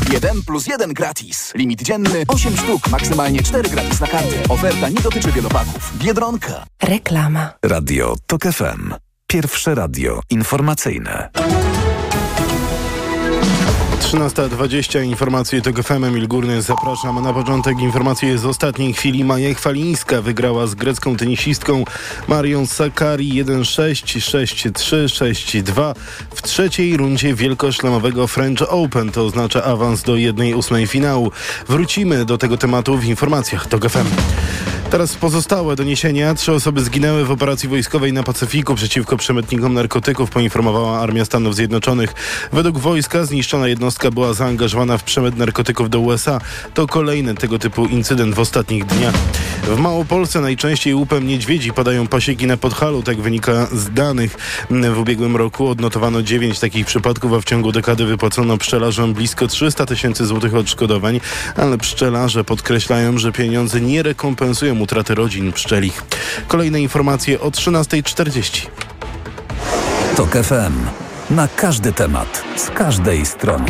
1+1 gratis. Limit dzienny 8 sztuk, maksymalnie 4 gratis na kartę. Oferta nie dotyczy wielopaków. Biedronka. Reklama. Radio TOK FM. Pierwsze radio informacyjne. 13:20. Informacje TOK FM. Emil Górny, zapraszam. Na początek informacje z ostatniej chwili. Maja Chwalińska wygrała z grecką tenisistką Marią Sakkari 1-6, 6-3, 6-2 w trzeciej rundzie wielkoszlemowego French Open. To oznacza awans do 1/8 finału. Wrócimy do tego tematu w informacjach TOK FM. Teraz pozostałe doniesienia. 3 osoby zginęły w operacji wojskowej na Pacyfiku przeciwko przemytnikom narkotyków, poinformowała Armia Stanów Zjednoczonych. Według wojska zniszczona jednostka była zaangażowana w przemyt narkotyków do USA. To kolejny tego typu incydent w ostatnich dniach. W Małopolsce najczęściej łupem niedźwiedzi padają pasieki na Podhalu, tak wynika z danych. W ubiegłym roku odnotowano 9 takich przypadków, a w ciągu dekady wypłacono pszczelarzom blisko 300 000 złotych odszkodowań, ale pszczelarze podkreślają, że pieniądze nie rekompensują utraty rodzin pszczelich. Kolejne informacje o 13:40. TOK FM. Na każdy temat, z każdej strony.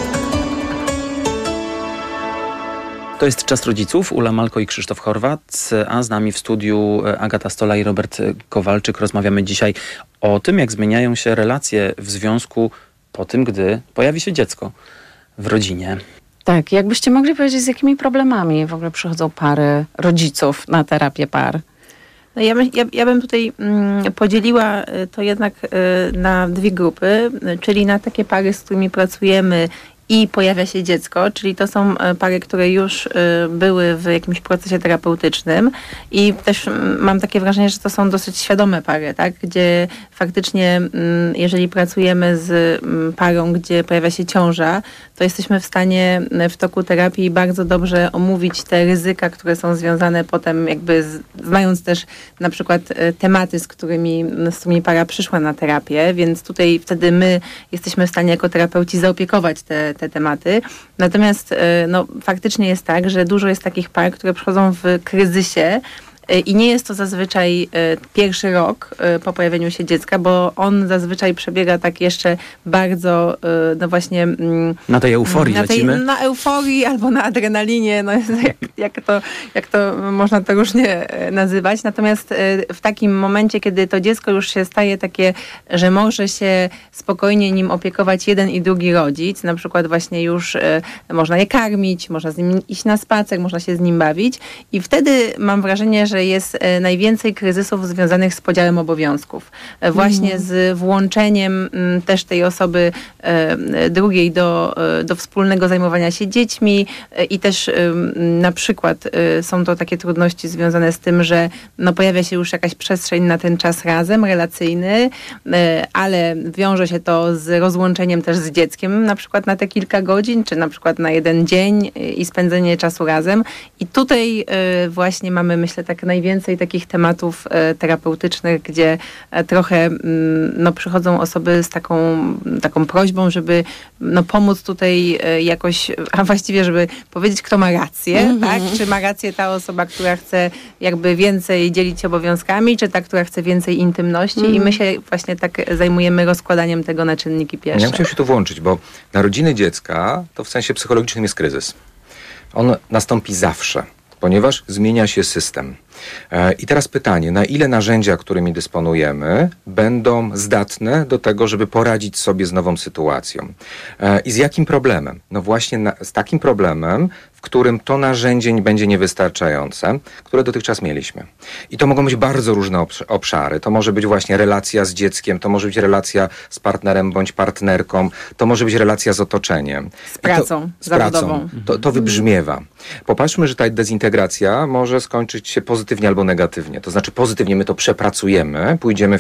To jest Czas Rodziców, Ula Malko i Krzysztof Horwat, a z nami w studiu Agata Stola i Robert Kowalczyk. Rozmawiamy dzisiaj o tym, jak zmieniają się relacje w związku po tym, gdy pojawi się dziecko w rodzinie. Tak, jakbyście mogli powiedzieć, z jakimi problemami w ogóle przychodzą pary rodziców na terapię par? No ja bym tutaj podzieliła to jednak na dwie grupy, czyli na takie pary, z którymi pracujemy i pojawia się dziecko, czyli to są pary, które już były w jakimś procesie terapeutycznym i też mam takie wrażenie, że to są dosyć świadome pary, tak? Gdzie faktycznie jeżeli pracujemy z parą, gdzie pojawia się ciąża, to jesteśmy w stanie w toku terapii bardzo dobrze omówić te ryzyka, które są związane potem jakby znając też na przykład tematy, z którymi para przyszła na terapię, więc tutaj wtedy my jesteśmy w stanie jako terapeuci zaopiekować te tematy. Natomiast faktycznie jest tak, że dużo jest takich par, które przychodzą w kryzysie i nie jest to zazwyczaj pierwszy rok po pojawieniu się dziecka, bo on zazwyczaj przebiega tak jeszcze bardzo, no właśnie... Na tej euforii lecimy? Na euforii albo na adrenalinie, no jak to można to różnie nazywać. Natomiast w takim momencie, kiedy to dziecko już się staje takie, że może się spokojnie nim opiekować jeden i drugi rodzic, na przykład właśnie już można je karmić, można z nim iść na spacer, można się z nim bawić i wtedy mam wrażenie, że jest najwięcej kryzysów związanych z podziałem obowiązków. Właśnie z włączeniem też tej osoby drugiej do wspólnego zajmowania się dziećmi i też na przykład są to takie trudności związane z tym, że pojawia się już jakaś przestrzeń na ten czas razem, relacyjny, ale wiąże się to z rozłączeniem też z dzieckiem, na przykład na te kilka godzin, czy na przykład na jeden dzień i spędzenie czasu razem. I tutaj właśnie mamy, myślę, tak najwięcej takich tematów terapeutycznych, gdzie trochę przychodzą osoby z taką prośbą, żeby pomóc tutaj jakoś, a właściwie, żeby powiedzieć, kto ma rację, tak? Czy ma rację ta osoba, która chce jakby więcej dzielić się obowiązkami, czy ta, która chce więcej intymności i my się właśnie tak zajmujemy rozkładaniem tego na czynniki pierwsze. Ja musiałem się tu włączyć, bo narodziny dziecka to w sensie psychologicznym jest kryzys. On nastąpi zawsze, ponieważ zmienia się system. I teraz pytanie, na ile narzędzia, którymi dysponujemy, będą zdatne do tego, żeby poradzić sobie z nową sytuacją? I z jakim problemem? No właśnie z takim problemem, w którym to narzędzie będzie niewystarczające, które dotychczas mieliśmy. I to mogą być bardzo różne obszary. To może być właśnie relacja z dzieckiem, to może być relacja z partnerem bądź partnerką, to może być relacja z otoczeniem. Z pracą zawodową. To wybrzmiewa. Popatrzmy, że ta dezintegracja może skończyć się pozytywnie albo negatywnie. To znaczy pozytywnie my to przepracujemy, pójdziemy,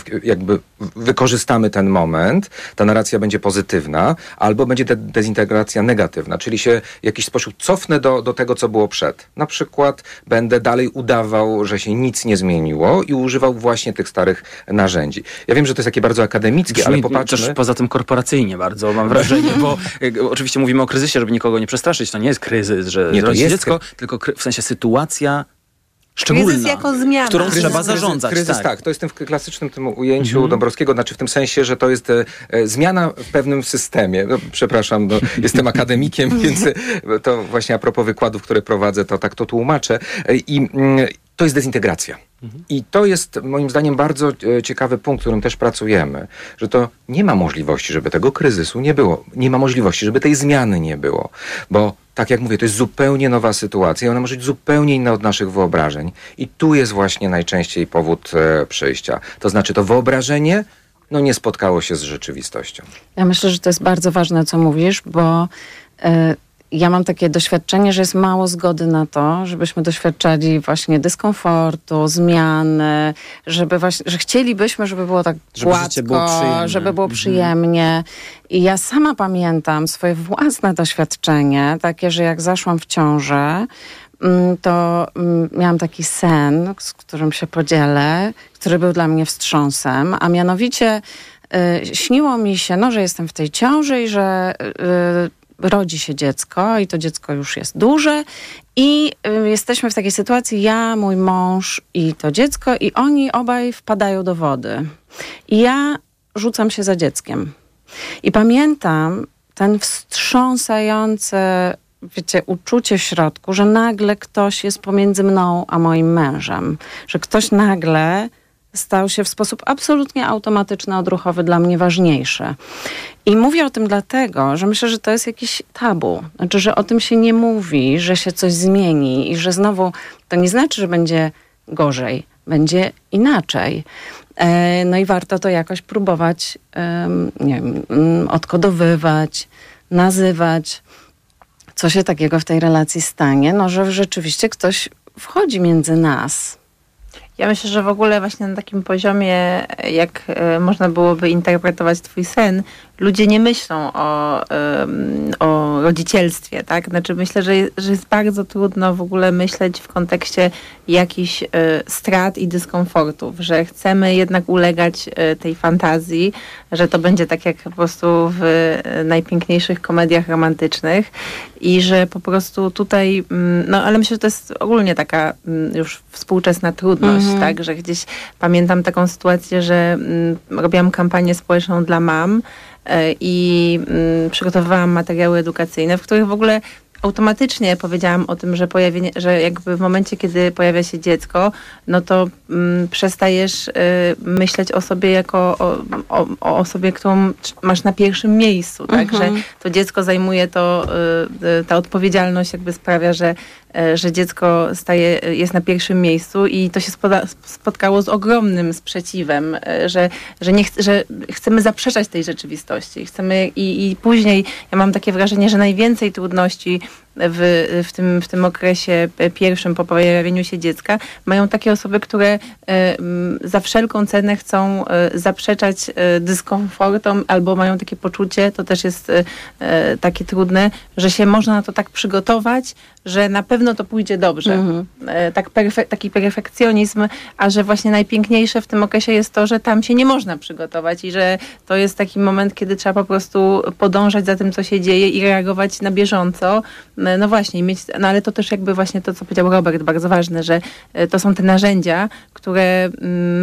wykorzystamy ten moment, ta narracja będzie pozytywna, albo będzie dezintegracja negatywna, czyli się w jakiś sposób cofnę do tego, co było przed. Na przykład będę dalej udawał, że się nic nie zmieniło i używał właśnie tych starych narzędzi. Ja wiem, że to jest takie bardzo akademickie, ale popatrzmy... Też poza tym korporacyjnie bardzo mam wrażenie, bo oczywiście mówimy o kryzysie, żeby nikogo nie przestraszyć. To nie jest kryzys, że rodzi dziecko, tylko w sensie sytuacja szczególna, kryzys jako zmiana, którą trzeba zarządzać. Kryzys, tak. To jest w klasycznym tym ujęciu Dąbrowskiego, znaczy w tym sensie, że to jest zmiana w pewnym systemie. No, przepraszam, jestem akademikiem, więc to właśnie a propos wykładów, które prowadzę, to tak to tłumaczę. I to jest dezintegracja. I to jest moim zdaniem bardzo ciekawy punkt, w którym też pracujemy, że to nie ma możliwości, żeby tego kryzysu nie było. Nie ma możliwości, żeby tej zmiany nie było. Bo tak jak mówię, to jest zupełnie nowa sytuacja i ona może być zupełnie inna od naszych wyobrażeń. I tu jest właśnie najczęściej powód przyjścia. To znaczy to wyobrażenie nie spotkało się z rzeczywistością. Ja myślę, że to jest bardzo ważne, co mówisz, bo ja mam takie doświadczenie, że jest mało zgody na to, żebyśmy doświadczali właśnie dyskomfortu, zmiany, że chcielibyśmy, żeby było tak gładko, żeby było przyjemnie. I ja sama pamiętam swoje własne doświadczenie, takie, że jak zaszłam w ciążę, to miałam taki sen, z którym się podzielę, który był dla mnie wstrząsem, a mianowicie śniło mi się, że jestem w tej ciąży i że rodzi się dziecko i to dziecko już jest duże i jesteśmy w takiej sytuacji, ja, mój mąż i to dziecko i oni obaj wpadają do wody. I ja rzucam się za dzieckiem. I pamiętam ten wstrząsający, uczucie w środku, że nagle ktoś jest pomiędzy mną a moim mężem. Że ktoś nagle stał się w sposób absolutnie automatyczny, odruchowy dla mnie ważniejszy. I mówię o tym dlatego, że myślę, że to jest jakiś tabu. Znaczy, że o tym się nie mówi, że się coś zmieni i że znowu to nie znaczy, że będzie gorzej, będzie inaczej. No i warto to jakoś próbować, odkodowywać, nazywać. Co się takiego w tej relacji stanie? Że rzeczywiście ktoś wchodzi między nas. Ja myślę, że w ogóle właśnie na takim poziomie, jak można byłoby interpretować twój sen, ludzie nie myślą o rodzicielstwie, tak? Znaczy myślę, że jest bardzo trudno w ogóle myśleć w kontekście jakichś strat i dyskomfortów, że chcemy jednak ulegać tej fantazji, że to będzie tak jak po prostu w najpiękniejszych komediach romantycznych i że po prostu tutaj, ale myślę, że to jest ogólnie taka już współczesna trudność, tak? Że gdzieś pamiętam taką sytuację, że robiłam kampanię społeczną dla mam, i przygotowywałam materiały edukacyjne, w których w ogóle automatycznie powiedziałam o tym, że jakby w momencie, kiedy pojawia się dziecko, to przestajesz myśleć o sobie jako o osobie, którą masz na pierwszym miejscu, tak? Że to dziecko zajmuje ta odpowiedzialność jakby sprawia, że dziecko jest na pierwszym miejscu i to się spotkało z ogromnym sprzeciwem, że chcemy zaprzeczać tej rzeczywistości. I później ja mam takie wrażenie, że najwięcej trudności w tym okresie pierwszym po pojawieniu się dziecka mają takie osoby, które za wszelką cenę chcą zaprzeczać dyskomfortom albo mają takie poczucie, to też jest takie trudne, że się można na to tak przygotować, że na pewno to pójdzie dobrze. Taki perfekcjonizm, a że właśnie najpiękniejsze w tym okresie jest to, że tam się nie można przygotować i że to jest taki moment, kiedy trzeba po prostu podążać za tym, co się dzieje i reagować na bieżąco. No właśnie, ale to też jakby właśnie to, co powiedział Robert, bardzo ważne, że to są te narzędzia, które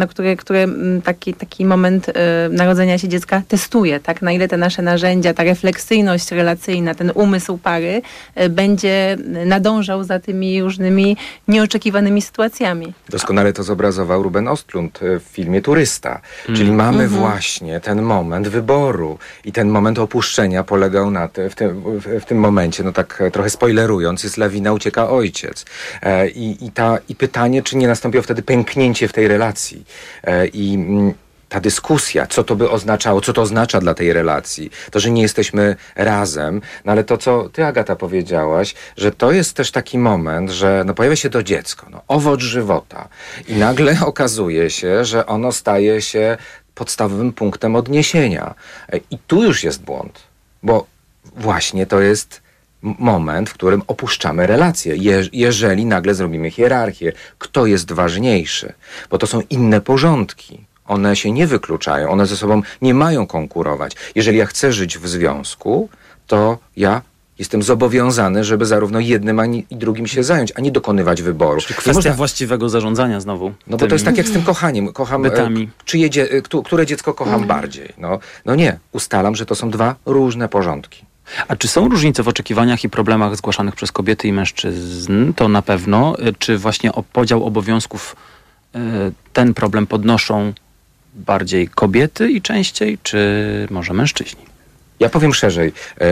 taki moment narodzenia się dziecka testuje, tak? Na ile te nasze narzędzia, ta refleksyjność relacyjna, ten umysł pary będzie nadążał za tymi różnymi nieoczekiwanymi sytuacjami. Doskonale to zobrazował Ruben Östlund w filmie Turysta. Czyli mamy właśnie ten moment wyboru i ten moment opuszczenia polegał na w tym momencie, tak trochę spoilerując, jest lawina, ucieka ojciec. I pytanie, czy nie nastąpiło wtedy pęknięcie w tej relacji. Ta dyskusja, co to by oznaczało, co to oznacza dla tej relacji, to, że nie jesteśmy razem, ale to, co ty, Agata, powiedziałaś, że to jest też taki moment, że pojawia się to dziecko, owoc żywota i nagle okazuje się, że ono staje się podstawowym punktem odniesienia. I tu już jest błąd, bo właśnie to jest moment, w którym opuszczamy relacje, jeżeli nagle zrobimy hierarchię, kto jest ważniejszy, bo to są inne porządki. One się nie wykluczają, one ze sobą nie mają konkurować. Jeżeli ja chcę żyć w związku, to ja Jestem zobowiązany, żeby zarówno jednym, ani i drugim się zająć, a nie dokonywać wyboru. Czyli kwestia właściwego zarządzania znowu. No bo to jest tak jak z tym kochaniem. Kocham, które dziecko kocham bardziej. No nie, ustalam, że to są dwa różne porządki. A czy są różnice w oczekiwaniach i problemach zgłaszanych przez kobiety i mężczyzn? To na pewno. Czy właśnie o podział obowiązków ten problem podnoszą bardziej kobiety i częściej, czy może mężczyźni? Ja powiem szerzej.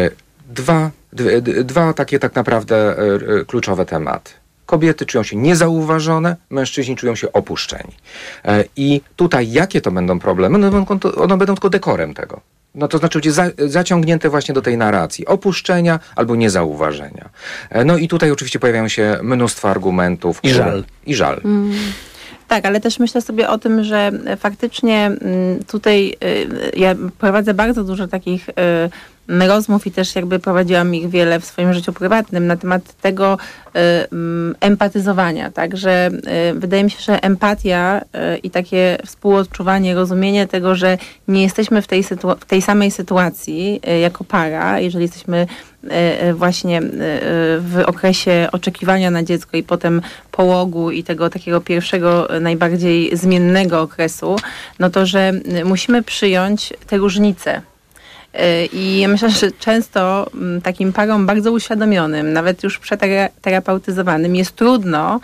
Dwa takie tak naprawdę kluczowe tematy. Kobiety czują się niezauważone, mężczyźni czują się opuszczeni. I tutaj jakie to będą problemy? One będą tylko dekorem tego. No to znaczy będzie zaciągnięte właśnie do tej narracji opuszczenia albo niezauważenia. No i tutaj oczywiście pojawiają się mnóstwo argumentów. I żal. Tak, ale też myślę sobie o tym, że faktycznie tutaj ja prowadzę bardzo dużo takich rozmów i też jakby prowadziłam ich wiele w swoim życiu prywatnym na temat tego empatyzowania. Także wydaje mi się, że empatia i takie współodczuwanie, rozumienie tego, że nie jesteśmy w tej samej sytuacji jako para, jeżeli jesteśmy właśnie w okresie oczekiwania na dziecko i potem połogu i tego takiego pierwszego, najbardziej zmiennego okresu, no to, że musimy przyjąć te różnice. I ja myślę, że często takim parom bardzo uświadomionym, nawet już przeterapeutyzowanym, jest trudno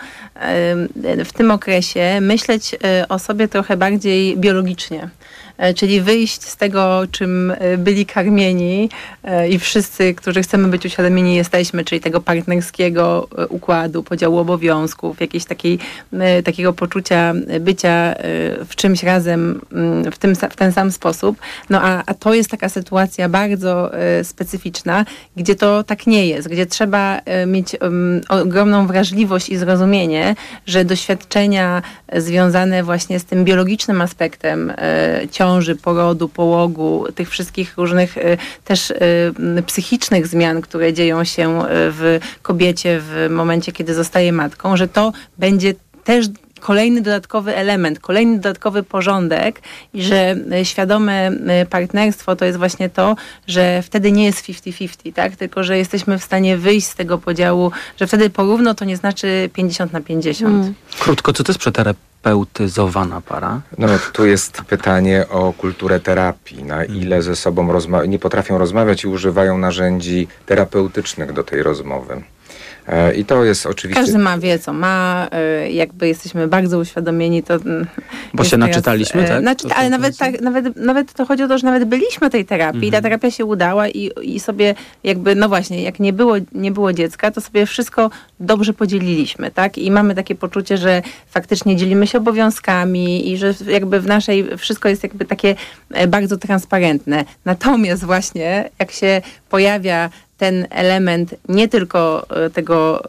w tym okresie myśleć o sobie trochę bardziej biologicznie. Czyli wyjść z tego, czym byli karmieni i wszyscy, którzy chcemy być uświadomieni, jesteśmy, czyli tego partnerskiego układu, podziału obowiązków, jakiejś takiego poczucia bycia w czymś razem w ten sam sposób. No a to jest taka sytuacja bardzo specyficzna, gdzie to tak nie jest, gdzie trzeba mieć ogromną wrażliwość i zrozumienie, że doświadczenia związane właśnie z tym biologicznym aspektem ciąży, porodu, połogu, tych wszystkich różnych też psychicznych zmian, które dzieją się w kobiecie w momencie, kiedy zostaje matką, że to będzie też kolejny dodatkowy element, kolejny dodatkowy porządek i że świadome partnerstwo to jest właśnie to, że wtedy nie jest 50-50, tak? Tylko że jesteśmy w stanie wyjść z tego podziału, że wtedy porówno to nie znaczy 50/50. Krótko, co to jest przeterapeutyzowana para? No tu jest pytanie o kulturę terapii, na ile ze sobą nie potrafią rozmawiać i używają narzędzi terapeutycznych do tej rozmowy. I to jest oczywiście... Każdy wie, co ma, jakby jesteśmy bardzo uświadomieni, to... Bo się naczytaliśmy, tak? Ale nawet to chodzi o to, że nawet byliśmy tej terapii i ta terapia się udała i sobie jakby, no właśnie, jak nie było dziecka, to sobie wszystko dobrze podzieliliśmy, tak? I mamy takie poczucie, że faktycznie dzielimy się obowiązkami i że jakby w naszej wszystko jest jakby takie bardzo transparentne. Natomiast właśnie, jak się pojawia ten element nie tylko tego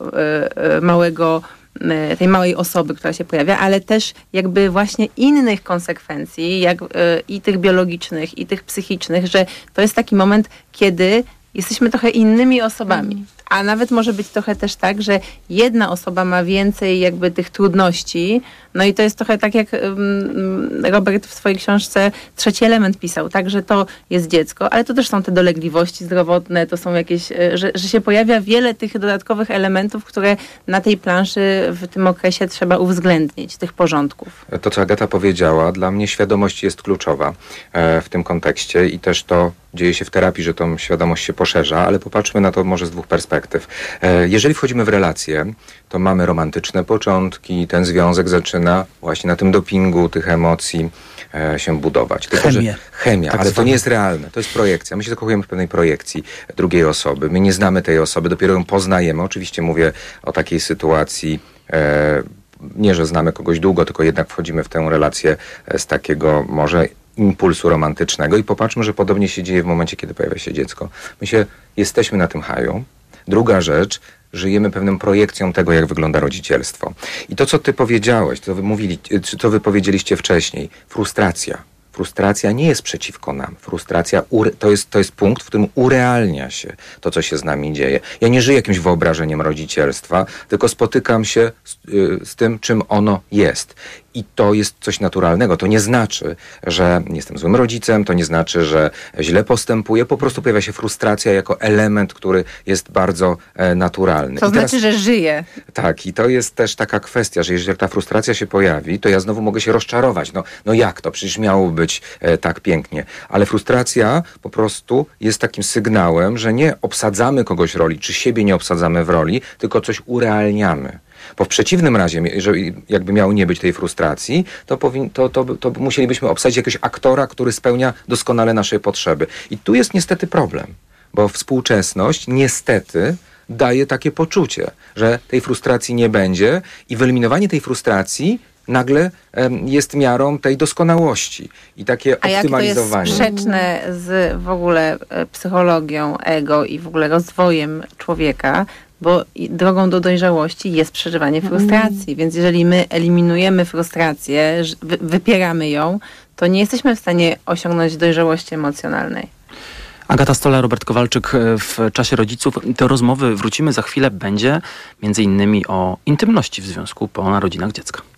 tej małej osoby, która się pojawia, ale też jakby właśnie innych konsekwencji, i tych biologicznych, i tych psychicznych, że to jest taki moment, kiedy jesteśmy trochę innymi osobami. A nawet może być trochę też tak, że jedna osoba ma więcej jakby tych trudności. No i to jest trochę tak, jak Robert w swojej książce Trzeci element pisał, tak, że to jest dziecko, ale to też są te dolegliwości zdrowotne, to są jakieś, że się pojawia wiele tych dodatkowych elementów, które na tej planszy w tym okresie trzeba uwzględnić, tych porządków. To, co Agata powiedziała, dla mnie świadomość jest kluczowa w tym kontekście i też to dzieje się w terapii, że tą świadomość się poszerza, ale popatrzmy na to może z dwóch perspektyw. Jeżeli wchodzimy w relacje, to mamy romantyczne początki, ten związek zaczyna właśnie na tym dopingu tych emocji się budować. Chemia, tak, ale to nie jest realne, to jest projekcja. My się zakochujemy w pewnej projekcji drugiej osoby. My nie znamy tej osoby, dopiero ją poznajemy. Oczywiście mówię o takiej sytuacji, nie, że znamy kogoś długo, tylko jednak wchodzimy w tę relację z takiego może impulsu romantycznego i popatrzmy, że podobnie się dzieje w momencie, kiedy pojawia się dziecko. Jesteśmy na tym haju. Druga rzecz, żyjemy pewną projekcją tego, jak wygląda rodzicielstwo. I to, co ty powiedziałeś, co wy powiedzieliście wcześniej, frustracja. Frustracja nie jest przeciwko nam. Frustracja to jest punkt, w którym urealnia się to, co się z nami dzieje. Ja nie żyję jakimś wyobrażeniem rodzicielstwa, tylko spotykam się z tym, czym ono jest. I to jest coś naturalnego. To nie znaczy, że jestem złym rodzicem, to nie znaczy, że źle postępuję. Po prostu pojawia się frustracja jako element, który jest bardzo naturalny. To znaczy, że żyję. Tak, i to jest też taka kwestia, że jeżeli ta frustracja się pojawi, to ja znowu mogę się rozczarować. No jak to? Przecież miało być tak pięknie. Ale frustracja po prostu jest takim sygnałem, że nie obsadzamy kogoś roli, czy siebie nie obsadzamy w roli, tylko coś urealniamy. Bo w przeciwnym razie, jeżeli jakby miało nie być tej frustracji, to musielibyśmy obsadzić jakiegoś aktora, który spełnia doskonale nasze potrzeby. I tu jest niestety problem, bo współczesność niestety daje takie poczucie, że tej frustracji nie będzie i wyeliminowanie tej frustracji nagle jest miarą tej doskonałości i takie optymalizowanie. A jak to jest sprzeczne z w ogóle psychologią ego i w ogóle rozwojem człowieka, bo drogą do dojrzałości jest przeżywanie frustracji. Więc jeżeli my eliminujemy frustrację, wypieramy ją, to nie jesteśmy w stanie osiągnąć dojrzałości emocjonalnej. Agata Stola, Robert Kowalczyk w Czasie Rodziców. Do rozmowy wrócimy za chwilę. Będzie między innymi o intymności w związku po narodzinach dziecka.